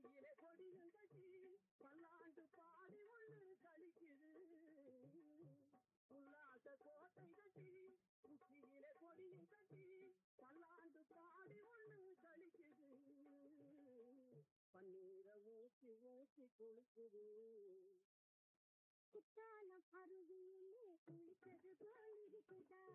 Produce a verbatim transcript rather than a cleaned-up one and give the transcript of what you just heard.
உச்சியிலே கொடியும் கட்டி பல்லாண்டு பாடி ஒண்ணு கழிக்குது உல்லாச கோட்டை கட்டி உச்சியிலே கொடியும் கட்டி பல்லாண்டு பாடி ஒண்ணு கழிக்குது பன்னீர ஊசி ஊசி குளிக்குது குற்றாலம் அருவியிலே குளித்தது போல் இருக்குதா